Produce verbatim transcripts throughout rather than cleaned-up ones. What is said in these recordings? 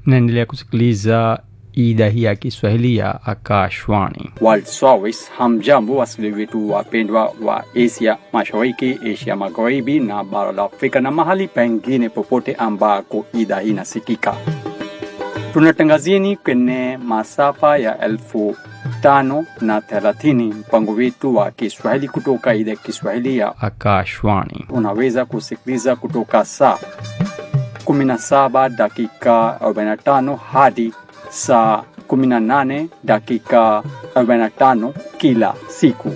Naendelea kusikiliza idhaa hii ya Kiswahili ya Akashwani. World Service. Hamjambo wasikilizaji wetu wapendwa wa Asia Mashariki, Asia Magharibi na bara la Afrika na mahali pengine popote ambako idhaa hii inasikika. Tunatangazieni kwenye masafa ya elfu tano na thelathini mpango wetu wa Kiswahili kutoka idhaa ya Kiswahili ya Akashwani. Unaweza kusikiliza kutoka saa kumi na saba dakika arobaini na tano hadi saa kumi na nane dakika arobaini na tano kila siku.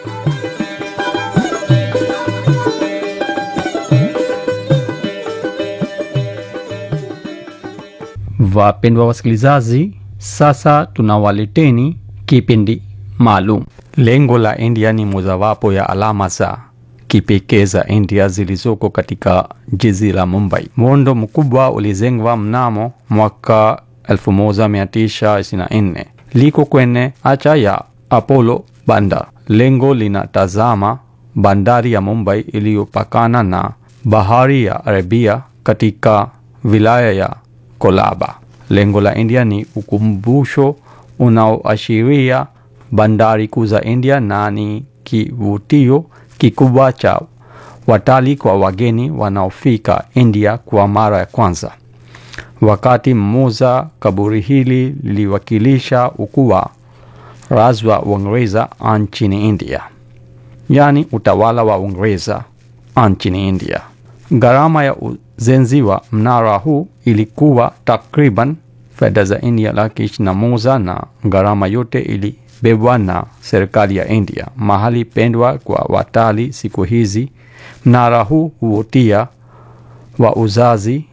Wapendwa wasikilizaji, sasa tunawaleteni kipindi maalum. Lengo la India ni mojawapo ya alama za kipekee za India zilizoko katika jiji la Mumbai. Muundo mkubwa ulijengwa mnamo mwaka elfu moja mia tisa ishirini na nne. Liko kwenye acha ya Apollo Bandar. Lengo linatazama bandari ya Mumbai iliyopakana na bahari ya Arabia katika wilaya ya Kolaba. Lengo la India ni ukumbusho unaoashiria bandari kuu za India na ni kivutio kikubwa cha watalii kwa wageni wanaofika India kwa mara ya kwanza. Wakati mmoja kaburi hili liliwakilisha ukuu wa razi wa Uingereza nchini India, yani utawala wa Uingereza nchini India. Gharama ya ujenzi wa mnara huu ilikuwa takriban fedha za India laki ishirini na moja na gharama yote ilibebwa na serikali ya India. Mahali pendwa kwa watalii siku hizi, mnara huu huvutia wauzaji,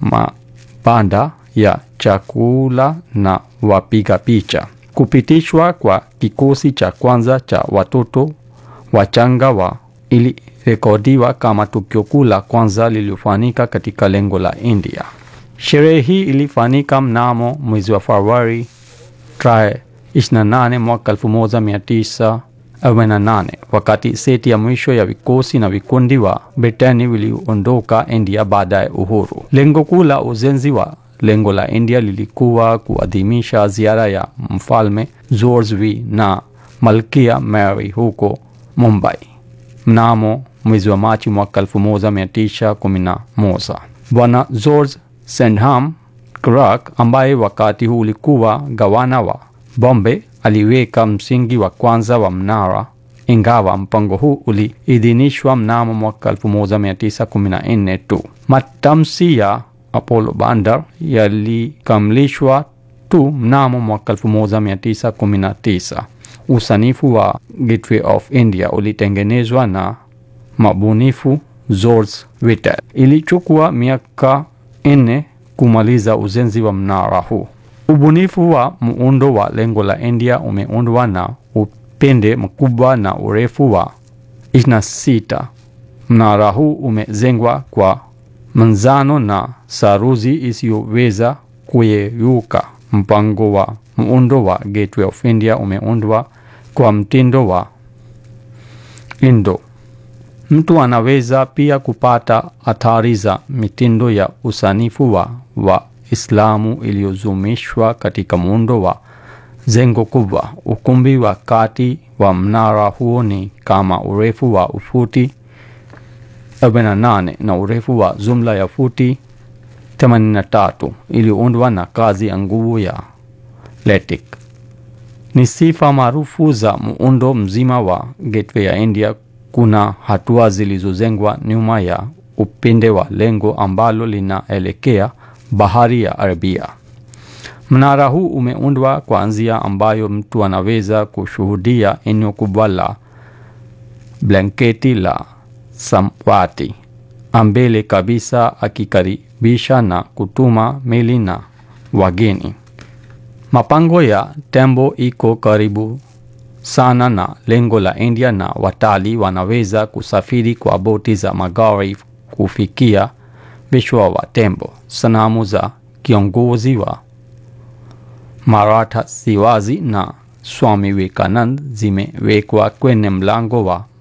mabanda ya chakula na wapiga picha. Kupitishwa kwa kikosi cha kwanza cha watoto wachanga wa ilirekodiwa kama tukio kuu la kwanza lililofanyika katika lengo la India. Sherehe hii ilifanyika mnamo mwezi wa Februari tarehe ishirini na nane mwaka elfu moja mia tisa arobaini na nane, wakati seti ya mwisho ya vikosi na vikundi wa Britani viliondoka India baada ya uhuru. Lengo kuu la ujenzi wa lengo la India lilikuwa kuadhimisha ziara ya mfalme George V na Malkia Mary huko Mumbai mnamo mwezi wa Machi mwaka elfu moja mia tisa kumi na moja. Bwana George Sandham Clark, ambaye wakati huu ulikuwa gavana wa Bombay, aliweka msingi wa kwanza wa mnara, ingawa mpango huu uliidhinishwa mnamo mwaka elfu moja mia tisa kumi na nne tu. Matamshi ya Apollo Bandar yalikamilishwa tu mnamo mwaka elfu moja mia tisa kumi na tisa. Usanifu wa Gateway of India ulitengenezwa na mabunifu George Whitel. Ilichukua miaka nne kumaliza ujenzi wa mnara huu. Ubunifu wa muundo wa lengo la India umeundwa na upinde mkubwa na urefu wa ishirini na sita. Mnara huu umejengwa kwa manzano na saruji isiyoweza kuyeyuka. Mpango wa muundo wa Gateway of India umeundwa kwa mtindo wa Indo. Mtu anaweza pia kupata athari za mitindo ya usanifu wa Waislamu iliyozumishwa katika muundo wa jengo kubwa. Ukumbi wa kati wa mnara huo ni kama urefu wa ufuti arobaini na nane na urefu wa jumla ya futi themanini na tatu, iliyoundwa na kazi ya nguvu ya LATIK. Ni sifa maarufu za muundo mzima wa Gateway ya India. Kuna hatua zilizojengwa nyuma ya upinde wa lengo ambalo linaelekea bahari ya Arabia. Mnara huu umeundwa kwa njia ambayo mtu anaweza kushuhudia eneo kubwa la blanketi la samawati ambele kabisa, akikaribisha na kutuma meli na wageni. Mapango ya tembo iko karibu sana na lengo la India na watalii wanaweza kusafiri kwa boti za magari kufikia vichwa wa tembo. Sanamu za kiongozi wa Maratha Shivaji na Swami Vivekananda zimewekwa kwenye mlango wa